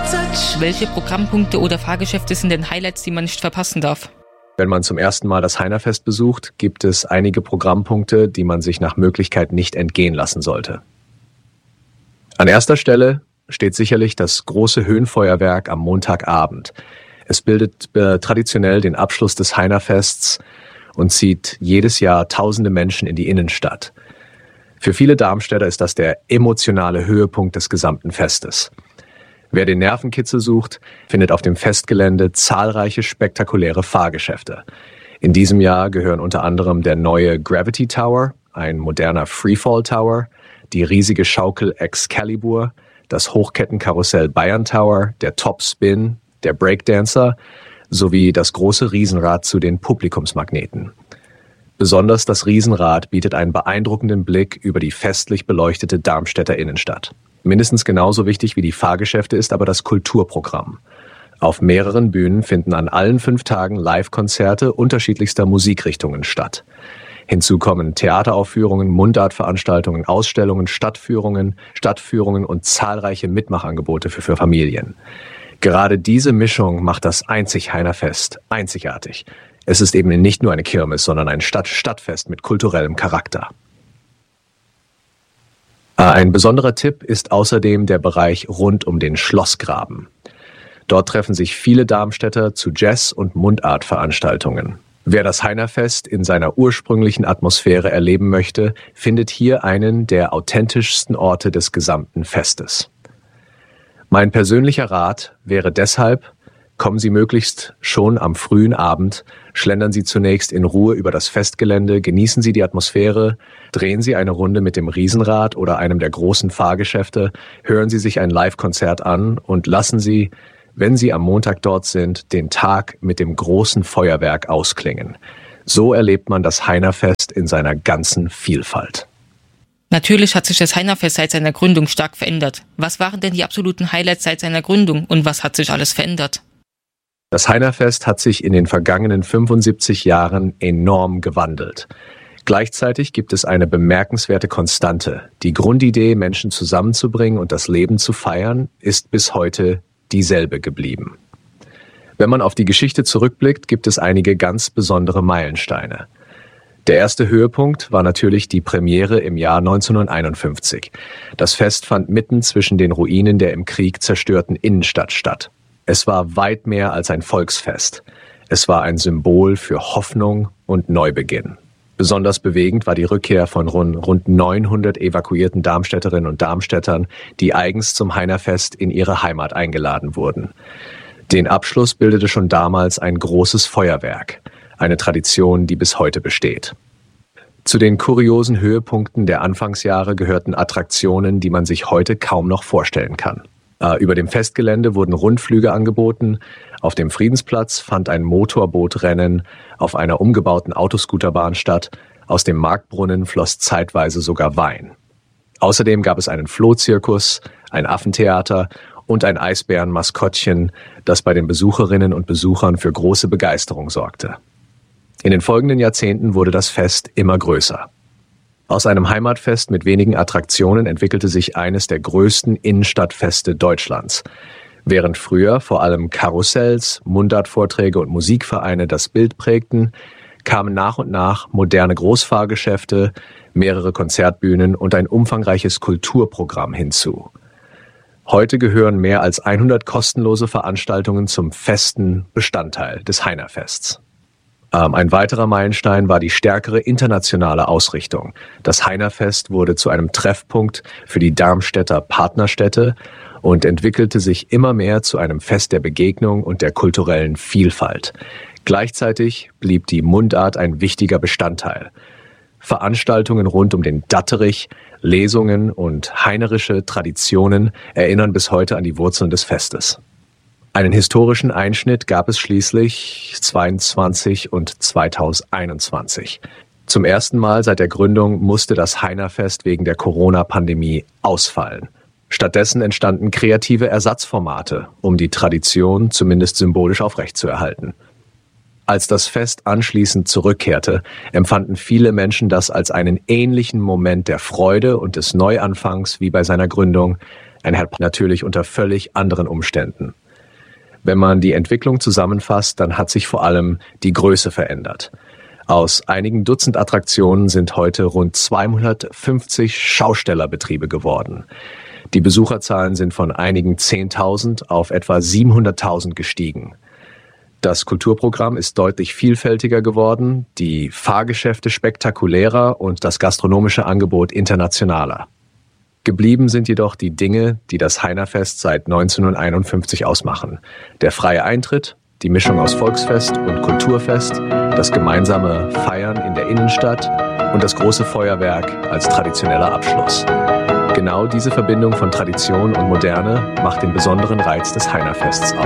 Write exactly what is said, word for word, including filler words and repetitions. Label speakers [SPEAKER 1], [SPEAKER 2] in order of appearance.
[SPEAKER 1] Welche Programmpunkte oder Fahrgeschäfte sind denn Highlights, die man nicht verpassen darf?
[SPEAKER 2] Wenn man zum ersten Mal das Heinerfest besucht, gibt es einige Programmpunkte, die man sich nach Möglichkeit nicht entgehen lassen sollte. An erster Stelle steht sicherlich das große Höhenfeuerwerk am Montagabend. Es bildet äh, traditionell den Abschluss des Heinerfests und zieht jedes Jahr tausende Menschen in die Innenstadt. Für viele Darmstädter ist das der emotionale Höhepunkt des gesamten Festes. Wer den Nervenkitzel sucht, findet auf dem Festgelände zahlreiche spektakuläre Fahrgeschäfte. In diesem Jahr gehören unter anderem der neue Gravity Tower, ein moderner Freefall Tower, die riesige Schaukel Excalibur, das Hochkettenkarussell Bayern Tower, der Top Spin, der Breakdancer sowie das große Riesenrad zu den Publikumsmagneten. Besonders das Riesenrad bietet einen beeindruckenden Blick über die festlich beleuchtete Darmstädter Innenstadt. Mindestens genauso wichtig wie die Fahrgeschäfte ist aber das Kulturprogramm. Auf mehreren Bühnen finden an allen fünf Tagen Live-Konzerte unterschiedlichster Musikrichtungen statt. Hinzu kommen Theateraufführungen, Mundartveranstaltungen, Ausstellungen, Stadtführungen, Stadtführungen und zahlreiche Mitmachangebote für, für Familien. Gerade diese Mischung macht das Einzig-Heinerfest einzigartig. Es ist eben nicht nur eine Kirmes, sondern ein Stadt-Stadtfest mit kulturellem Charakter. Ein besonderer Tipp ist außerdem der Bereich rund um den Schlossgraben. Dort treffen sich viele Darmstädter zu Jazz- und Mundartveranstaltungen. Wer das Heinerfest in seiner ursprünglichen Atmosphäre erleben möchte, findet hier einen der authentischsten Orte des gesamten Festes. Mein persönlicher Rat wäre deshalb: Kommen Sie möglichst schon am frühen Abend, schlendern Sie zunächst in Ruhe über das Festgelände, genießen Sie die Atmosphäre, drehen Sie eine Runde mit dem Riesenrad oder einem der großen Fahrgeschäfte, hören Sie sich ein Live-Konzert an und lassen Sie, wenn Sie am Montag dort sind, den Tag mit dem großen Feuerwerk ausklingen. So erlebt man das Heinerfest in seiner ganzen Vielfalt.
[SPEAKER 1] Natürlich hat sich das Heinerfest seit seiner Gründung stark verändert. Was waren denn die absoluten Highlights seit seiner Gründung und was hat sich alles verändert?
[SPEAKER 2] Das Heinerfest hat sich in den vergangenen fünfundsiebzig Jahren enorm gewandelt. Gleichzeitig gibt es eine bemerkenswerte Konstante. Die Grundidee, Menschen zusammenzubringen und das Leben zu feiern, ist bis heute dieselbe geblieben. Wenn man auf die Geschichte zurückblickt, gibt es einige ganz besondere Meilensteine. Der erste Höhepunkt war natürlich die Premiere im Jahr neunzehnhunderteinundfünfzig. Das Fest fand mitten zwischen den Ruinen der im Krieg zerstörten Innenstadt statt. Es war weit mehr als ein Volksfest. Es war ein Symbol für Hoffnung und Neubeginn. Besonders bewegend war die Rückkehr von rund neunhundert evakuierten Darmstädterinnen und Darmstädtern, die eigens zum Heinerfest in ihre Heimat eingeladen wurden. Den Abschluss bildete schon damals ein großes Feuerwerk, eine Tradition, die bis heute besteht. Zu den kuriosen Höhepunkten der Anfangsjahre gehörten Attraktionen, die man sich heute kaum noch vorstellen kann. Über dem Festgelände wurden Rundflüge angeboten, auf dem Friedensplatz fand ein Motorbootrennen auf einer umgebauten Autoscooterbahn statt, aus dem Marktbrunnen floss zeitweise sogar Wein. Außerdem gab es einen Flohzirkus, ein Affentheater und ein Eisbärenmaskottchen, das bei den Besucherinnen und Besuchern für große Begeisterung sorgte. In den folgenden Jahrzehnten wurde das Fest immer größer. Aus einem Heimatfest mit wenigen Attraktionen entwickelte sich eines der größten Innenstadtfeste Deutschlands. Während früher vor allem Karussells, Mundartvorträge und Musikvereine das Bild prägten, kamen nach und nach moderne Großfahrgeschäfte, mehrere Konzertbühnen und ein umfangreiches Kulturprogramm hinzu. Heute gehören mehr als hundert kostenlose Veranstaltungen zum festen Bestandteil des Heinerfests. Ein weiterer Meilenstein war die stärkere internationale Ausrichtung. Das Heinerfest wurde zu einem Treffpunkt für die Darmstädter Partnerstädte und entwickelte sich immer mehr zu einem Fest der Begegnung und der kulturellen Vielfalt. Gleichzeitig blieb die Mundart ein wichtiger Bestandteil. Veranstaltungen rund um den Datterich, Lesungen und heinerische Traditionen erinnern bis heute an die Wurzeln des Festes. Einen historischen Einschnitt gab es schließlich zweiundzwanzig und zweitausendeinundzwanzig. Zum ersten Mal seit der Gründung musste das Heinerfest wegen der Corona-Pandemie ausfallen. Stattdessen entstanden kreative Ersatzformate, um die Tradition zumindest symbolisch aufrechtzuerhalten. Als das Fest anschließend zurückkehrte, empfanden viele Menschen das als einen ähnlichen Moment der Freude und des Neuanfangs wie bei seiner Gründung, einhergeht, natürlich unter völlig anderen Umständen. Wenn man die Entwicklung zusammenfasst, dann hat sich vor allem die Größe verändert. Aus einigen Dutzend Attraktionen sind heute rund zweihundertfünfzig Schaustellerbetriebe geworden. Die Besucherzahlen sind von einigen Zehntausend auf etwa siebenhunderttausend gestiegen. Das Kulturprogramm ist deutlich vielfältiger geworden, die Fahrgeschäfte spektakulärer und das gastronomische Angebot internationaler. Geblieben sind jedoch die Dinge, die das Heinerfest seit neunzehnhunderteinundfünfzig ausmachen. Der freie Eintritt, die Mischung aus Volksfest und Kulturfest, das gemeinsame Feiern in der Innenstadt und das große Feuerwerk als traditioneller Abschluss. Genau diese Verbindung von Tradition und Moderne macht den besonderen Reiz des Heinerfests aus.